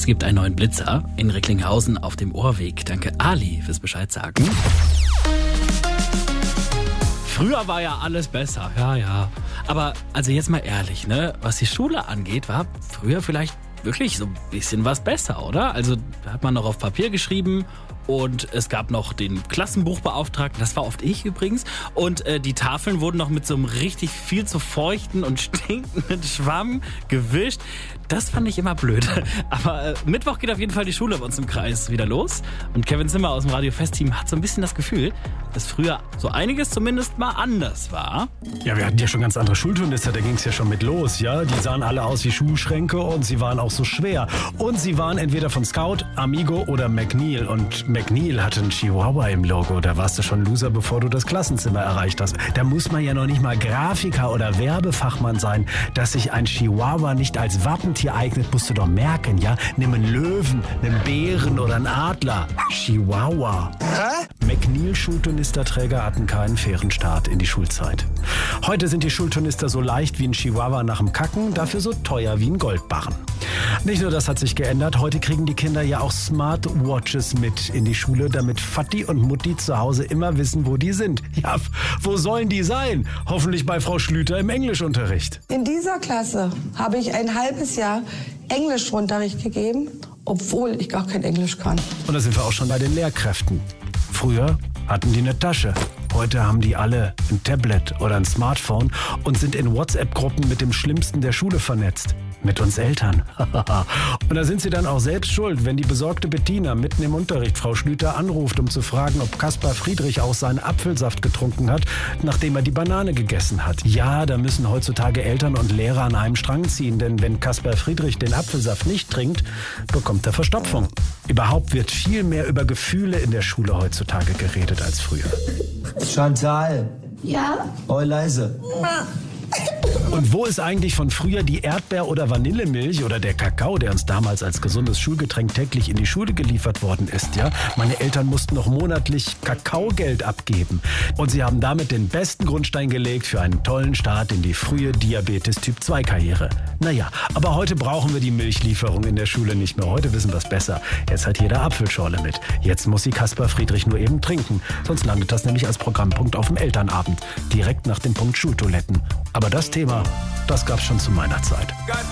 gibt einen neuen Blitzer in Recklinghausen auf dem Ohrweg. Danke Ali fürs Bescheid sagen. Früher war ja alles besser, ja. Aber also jetzt mal ehrlich, ne? Was die Schule angeht, war früher vielleicht wirklich so ein bisschen was besser, oder? Also da hat man noch auf Papier geschrieben und es gab noch den Klassenbuchbeauftragten, das war oft ich übrigens. Und die Tafeln wurden noch mit so einem richtig viel zu feuchten und stinkenden Schwamm gewischt. Das fand ich immer blöd. Aber Mittwoch geht auf jeden Fall die Schule bei uns im Kreis wieder los. Und Kevin Zimmer aus dem Radio Fest-Team hat so ein bisschen das Gefühl, dass früher so einiges zumindest mal anders war. Ja, wir hatten ja schon ganz andere Schulturnister, da ging es ja schon mit los, ja. Die sahen alle aus wie Schuhschränke und sie waren auch so schwer. Und sie waren entweder von Scout, Amigo oder McNeil. Und McNeil hatte einen Chihuahua im Logo. Da warst du schon Loser, bevor du das Klassenzimmer erreicht hast. Da muss man ja noch nicht mal Grafiker oder Werbefachmann sein, dass sich ein Chihuahua nicht als Wappentier eignet, musst du doch merken, ja. Nimm einen Löwen, einen Bären oder einen Adler. Chihuahua. McNeil-Schulturnisterträger hatten keinen fairen Start in die Schulzeit. Heute sind die Schulturnister so leicht wie ein Chihuahua nach dem Kacken, dafür so teuer wie ein Goldbarren. Nicht nur das hat sich geändert, heute kriegen die Kinder ja auch Smartwatches mit in die Schule, damit Vati und Mutti zu Hause immer wissen, wo die sind. Ja, wo sollen die sein? Hoffentlich bei Frau Schlüter im Englischunterricht. In dieser Klasse habe ich ein halbes Jahr Englischunterricht gegeben, obwohl ich gar kein Englisch kann. Und da sind wir auch schon bei den Lehrkräften. Früher hatten die eine Tasche. Heute haben die alle ein Tablet oder ein Smartphone und sind in WhatsApp-Gruppen mit dem Schlimmsten der Schule vernetzt. Mit uns Eltern. Und da sind sie dann auch selbst schuld, wenn die besorgte Bettina mitten im Unterricht Frau Schlüter anruft, um zu fragen, ob Kaspar Friedrich auch seinen Apfelsaft getrunken hat, nachdem er die Banane gegessen hat. Ja, da müssen heutzutage Eltern und Lehrer an einem Strang ziehen, denn wenn Kaspar Friedrich den Apfelsaft nicht trinkt, bekommt er Verstopfung. Überhaupt wird viel mehr über Gefühle in der Schule heutzutage geredet als früher. Chantal. Ja? Oh, leise. Und wo ist eigentlich von früher die Erdbeer- oder Vanillemilch oder der Kakao, der uns damals als gesundes Schulgetränk täglich in die Schule geliefert worden ist, ja? Meine Eltern mussten noch monatlich Kakaogeld abgeben. Und sie haben damit den besten Grundstein gelegt für einen tollen Start in die frühe Diabetes-Typ-2-Karriere. Naja, aber heute brauchen wir die Milchlieferung in der Schule nicht mehr. Heute wissen wir es besser. Jetzt hat jeder Apfelschorle mit. Jetzt muss sie Kaspar Friedrich nur eben trinken. Sonst landet das nämlich als Programmpunkt auf dem Elternabend. Direkt nach dem Punkt Schultoiletten. Aber das Thema, das gab's schon zu meiner Zeit.